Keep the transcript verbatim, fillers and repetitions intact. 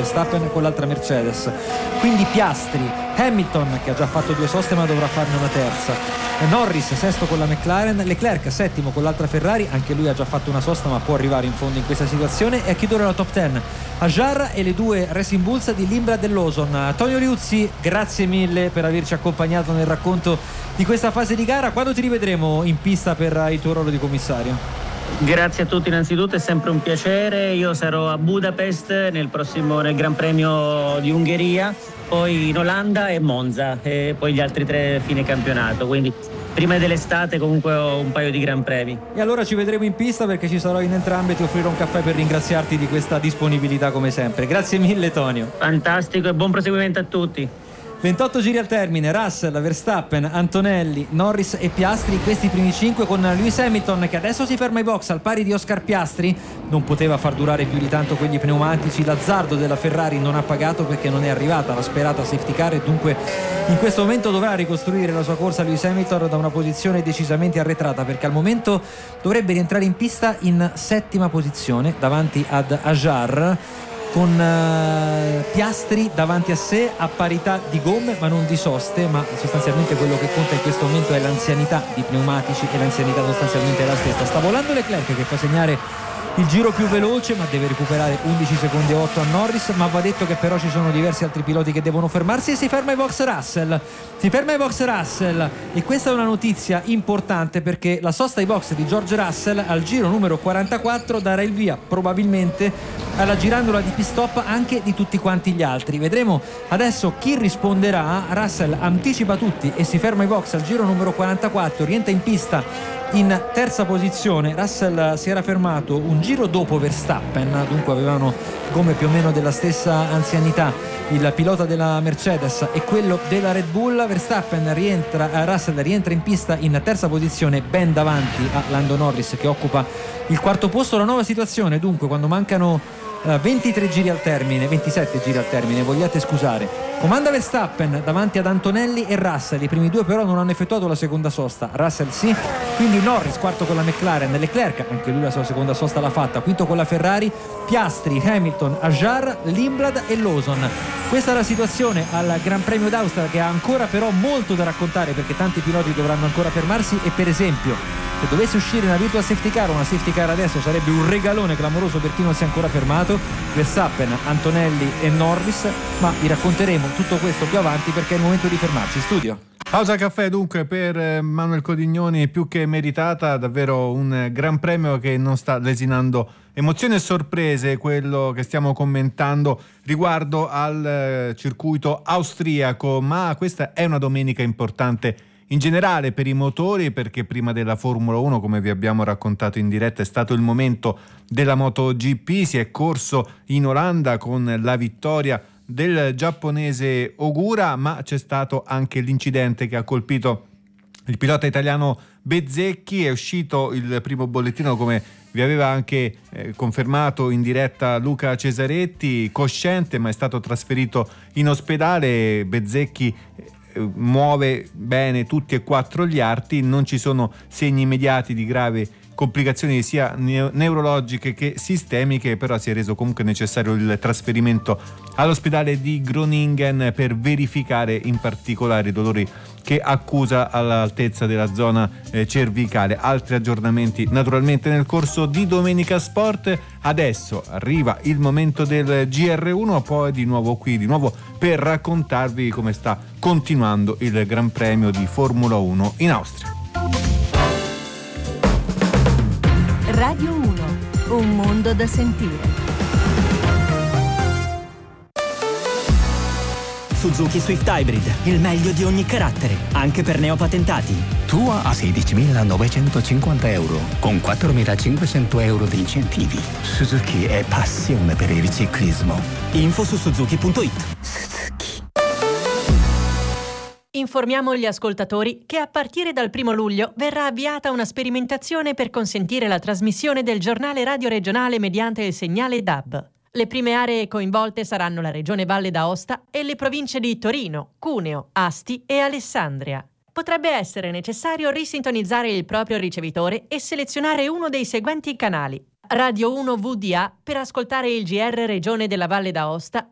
Verstappen con l'altra Mercedes. Quindi Piastri, Hamilton che ha già fatto due soste ma dovrà farne una terza, Norris sesto con la McLaren, Leclerc settimo con l'altra Ferrari, anche lui ha già fatto una sosta ma può arrivare in fondo in questa situazione, e a chiudere la top dieci Ajar e le due Racing Bulls di Limbra e Lawson. Tonio Liuzzi, grazie mille per averci accompagnato nel racconto di questa fase di gara. Quando ti rivedremo in pista per il tuo ruolo di commissario? Grazie a tutti innanzitutto, è sempre un piacere. Io sarò a Budapest nel prossimo nel Gran Premio di Ungheria, poi in Olanda e Monza, e poi gli altri tre fine campionato, quindi prima dell'estate comunque ho un paio di Gran Premi. E allora ci vedremo in pista, perché ci sarò in entrambe e ti offrirò un caffè per ringraziarti di questa disponibilità come sempre. Grazie mille Tonio. Fantastico e buon proseguimento a tutti. ventotto giri al termine, Russell, Verstappen, Antonelli, Norris e Piastri, questi primi cinque, con Lewis Hamilton che adesso si ferma ai box al pari di Oscar Piastri. Non poteva far durare più di tanto quegli pneumatici, l'azzardo della Ferrari non ha pagato perché non è arrivata la sperata safety car e dunque in questo momento dovrà ricostruire la sua corsa Lewis Hamilton da una posizione decisamente arretrata, perché al momento dovrebbe rientrare in pista in settima posizione davanti ad Ajar, con uh, Piastri davanti a sé a parità di gomme ma non di soste, ma sostanzialmente quello che conta in questo momento è l'anzianità di pneumatici e l'anzianità sostanzialmente è la stessa. Sta volando Leclerc che fa segnare il giro più veloce ma deve recuperare undici secondi e otto a Norris, ma va detto che però ci sono diversi altri piloti che devono fermarsi e si ferma ai box Russell si ferma ai box Russell e questa è una notizia importante, perché la sosta ai box di George Russell al giro numero quarantaquattro darà il via probabilmente alla girandola di pit stop anche di tutti quanti gli altri. Vedremo adesso chi risponderà. Russell anticipa tutti e si ferma ai box al giro numero quarantaquattro, rientra in pista in terza posizione. Russell si era fermato un giro dopo Verstappen, dunque avevano gomme più o meno della stessa anzianità il pilota della Mercedes e quello della Red Bull. Verstappen rientra, eh, Russell rientra in pista in terza posizione, ben davanti a Lando Norris che occupa il quarto posto. La nuova situazione dunque quando mancano ventitré giri al termine, ventisette giri al termine, vogliate scusare, comanda Verstappen davanti ad Antonelli e Russell. I primi due però non hanno effettuato la seconda sosta, Russell sì, quindi Norris quarto con la McLaren, Leclerc anche lui la sua seconda sosta l'ha fatta, quinto con la Ferrari, Piastri, Hamilton, Ajar, Limblad e Lawson. Questa è la situazione al Gran Premio d'Austria, che ha ancora però molto da raccontare, perché tanti piloti dovranno ancora fermarsi e per esempio se dovesse uscire una virtual safety car, una safety car adesso sarebbe un regalone clamoroso per chi non si è ancora fermato, Verstappen, Antonelli e Norris, ma vi racconteremo tutto questo più avanti perché è il momento di fermarci. Studio. Pausa caffè dunque per Manuel Codignoni, più che meritata, davvero un gran premio che non sta lesinando emozioni e sorprese, quello che stiamo commentando riguardo al circuito austriaco, ma questa è una domenica importante in generale per i motori, perché prima della Formula uno, come vi abbiamo raccontato in diretta, è stato il momento della MotoGP. Si è corso in Olanda con la vittoria del giapponese Ogura, ma c'è stato anche l'incidente che ha colpito il pilota italiano Bezzecchi. È uscito il primo bollettino, come vi aveva anche eh, confermato in diretta Luca Cesaretti, cosciente ma è stato trasferito in ospedale. Bezzecchi muove bene tutti e quattro gli arti, non ci sono segni immediati di grave complicazioni sia neurologiche che sistemiche, però si è reso comunque necessario il trasferimento all'ospedale di Groningen per verificare in particolare i dolori che accusa all'altezza della zona eh, cervicale. Altri aggiornamenti naturalmente nel corso di Domenica Sport. Adesso arriva il momento del G R uno, poi di nuovo qui, di nuovo per raccontarvi come sta continuando il Gran Premio di Formula uno in Austria. Radio uno, un mondo da sentire. Suzuki Swift Hybrid, il meglio di ogni carattere, anche per neopatentati. Tua a sedicimilanovecentoscinquanta euro, con quattromilacinquecento euro di incentivi. Suzuki è passione per il riciclismo. Info su suzuki punto it. Suzuki. Informiamo gli ascoltatori che a partire dal primo luglio verrà avviata una sperimentazione per consentire la trasmissione del giornale radio regionale mediante il segnale D A B. Le prime aree coinvolte saranno la Regione Valle d'Aosta e le province di Torino, Cuneo, Asti e Alessandria. Potrebbe essere necessario risintonizzare il proprio ricevitore e selezionare uno dei seguenti canali: Radio uno V D A per ascoltare il G R Regione della Valle d'Aosta